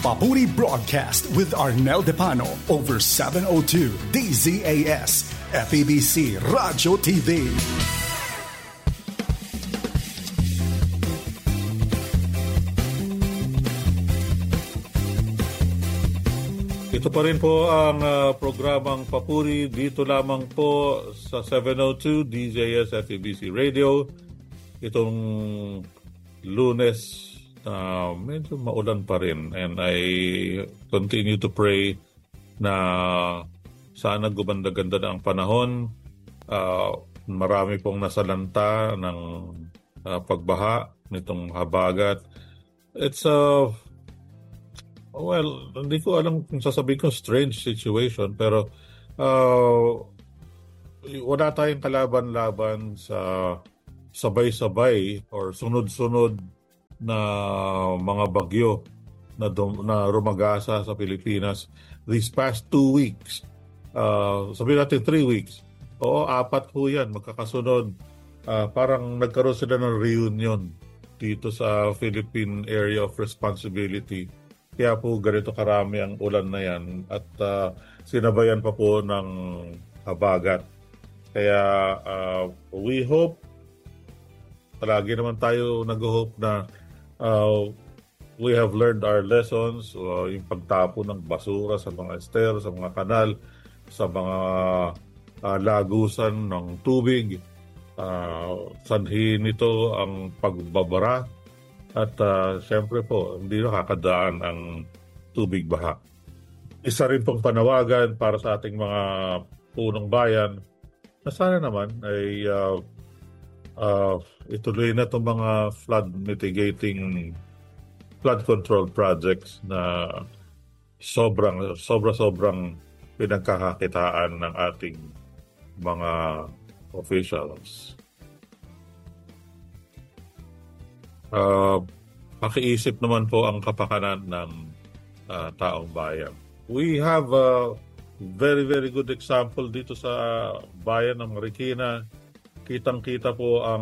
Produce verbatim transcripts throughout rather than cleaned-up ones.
Papuri Broadcast with Arnel Depano over seven oh two D Z A S, F E B C Radio T V. Ito pa rin po ang uh, programang Papuri dito lamang po sa seven oh two D Z A S F E B C Radio. Itong Lunes na uh, medyo maulan pa rin, and I continue to pray na sana gumanda-ganda na ang panahon. Uh, marami pong nasalanta ng uh, pagbaha nitong habagat. It's a uh, Well, hindi ko alam kung sasabihin ko strange situation, pero uh, wala tayong kalaban-laban sa sabay-sabay or sunod-sunod na mga bagyo na, dum- na rumagasa sa Pilipinas these past two weeks. Uh, sabihin natin three weeks. Oo, apat po yan, magkakasunod. Uh, parang nagkaroon sila ng reunion dito sa Philippine Area of Responsibility. Kaya po ganito karami ang ulan na yan at uh, sinabayan pa po ng habagat. Kaya uh, we hope, palagi naman tayo nag-hope na uh, we have learned our lessons, uh, yung pagtapo ng basura sa mga ester, sa mga kanal, sa mga uh, lagusan ng tubig. Uh, sanhi nito ang pagbabara. At uh, siyempre po, hindi nakakadaan ang tubig baha. Isa rin pong panawagan para sa ating mga punong bayan na sana naman ay uh, uh, ituloy na itong mga flood mitigating, flood control projects na sobrang, sobra-sobrang pinagkakakitaan ng ating mga officials. Uh, pakiisip naman po ang kapakanan ng uh, taong bayan. We have a very, very good example dito sa bayan ng Marikina. Kitang-kita po ang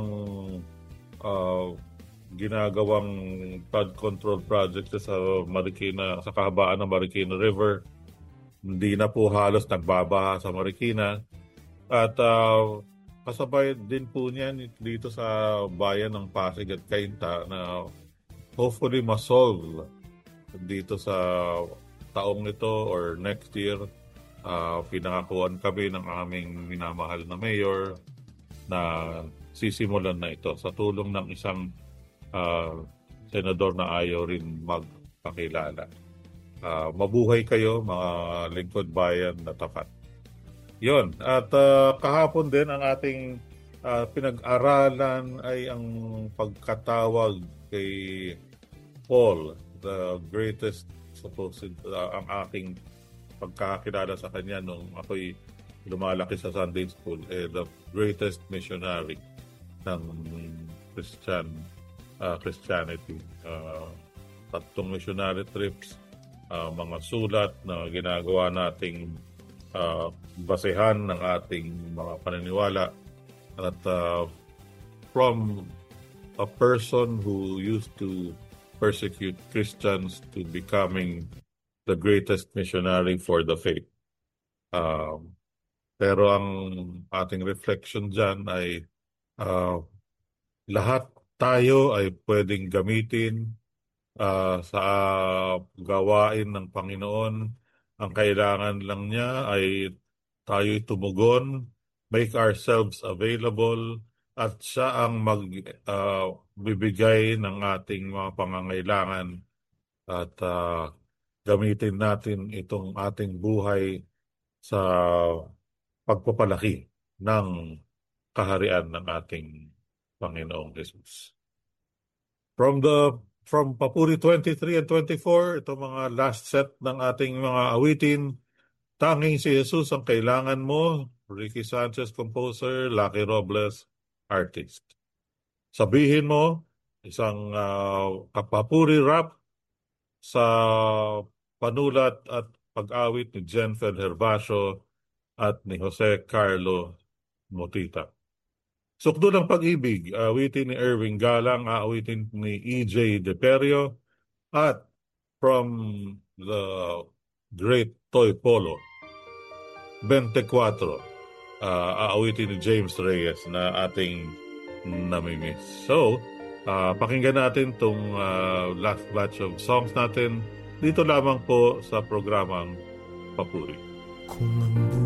uh, ginagawang flood control project sa Marikina, sa kahabaan ng Marikina River. Hindi na po halos nagbabaha sa Marikina. At uh, kasabay din po niyan dito sa bayan ng Pasig at Cainta na hopefully ma-solve dito sa taong ito or next year. Uh, pinangakuan kami ng aming minamahal na mayor na sisimulan na ito sa tulong ng isang uh, senador na ayaw rin magpakilala. Uh, mabuhay kayo mga lingkod bayan na tapat. Yon. At uh, kahapon din ang ating uh, pinag-aralan ay ang pagkatawag kay Paul, the greatest supposed, uh, ang aking pagkakilala sa kanya nung ako'y lumalaki sa Sunday School, eh, the greatest missionary ng Christian uh, Christianity. Uh, tatlong missionary trips, uh, mga sulat na ginagawa nating Uh, basehan ng ating mga paniniwala at uh, from a person who used to persecute Christians to becoming the greatest missionary for the faith. Uh, pero ang ating reflection dyan ay uh, lahat tayo ay pwedeng gamitin uh, sa gawain ng Panginoon. Ang kailangan lang niya ay tayo'y tumugon, make ourselves available, at siya ang magbibigay uh, ng ating mga pangangailangan at uh, gamitin natin itong ating buhay sa pagpapalaki ng kaharian ng ating Panginoong Jesus. From the From Papuri twenty-three and twenty-four, ito mga last set ng ating mga awitin. Tanging si Jesus ang kailangan mo, Ricky Sanchez, composer, Lucky Robles, artist. Sabihin mo, isang uh, kapapuri rap sa panulat at pag-awit ni Jenfed Herbacio at ni Jose Carlo Motita. Sukdo ng Pag-ibig, awitin ni Erwin Galang, awitin ni E J De Perio, at from the great Toy Polo, twenty-four, uh, aawitin ni James Reyes na ating namimiss. So, uh, pakinggan natin tong uh, last batch of songs natin dito lamang po sa programang Papuri. Kung ang